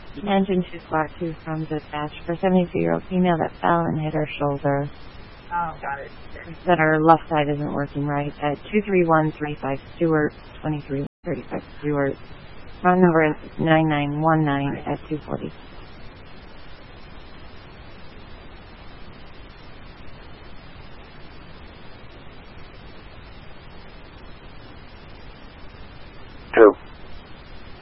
Engine 2 squawk 2 from dispatch for 72-year-old female that fell and hit her shoulder. Oh, got it. That her left side isn't working right at 23135 Stewart, 2335 Stewart. Front number is 9919 at 240.